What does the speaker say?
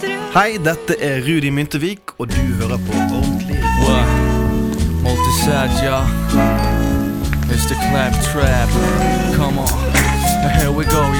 Hei, dette er Rudi Myntevik, og du hører på Ordentlig Multiside, y'all. It's the clap trap. Come on. Here we go,